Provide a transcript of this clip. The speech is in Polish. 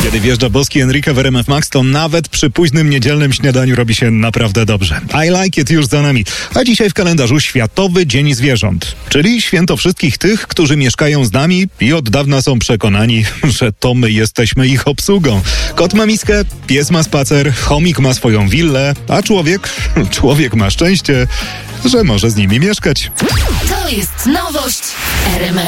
Kiedy wjeżdża boski Enrique w RMF Max, to nawet przy późnym niedzielnym śniadaniu robi się naprawdę dobrze. I Like It już za nami. A dzisiaj w kalendarzu Światowy Dzień Zwierząt, czyli święto wszystkich tych, którzy mieszkają z nami i od dawna są przekonani, że to my jesteśmy ich obsługą. Kot ma miskę, pies ma spacer, chomik ma swoją willę, a człowiek ma szczęście, że może z nimi mieszkać. To jest nowość RMF.